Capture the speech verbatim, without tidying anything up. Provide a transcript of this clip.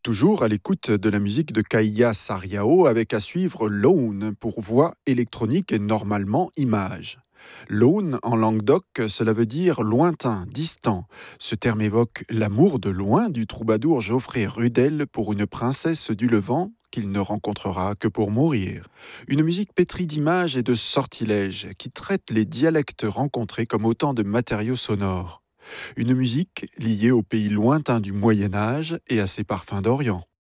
Toujours à l'écoute de la musique de Kaya Sariao avec à suivre Lone pour voix électronique et normalement image. Lone en langue d'oc, cela veut dire lointain, distant. Ce terme évoque l'amour de loin du troubadour Geoffrey Rudel pour une princesse du Levant qu'il ne rencontrera que pour mourir. Une musique pétrie d'images et de sortilèges qui traite les dialectes rencontrés comme autant de matériaux sonores. Une musique liée au pays lointain du Moyen Âge et à ses parfums d'Orient.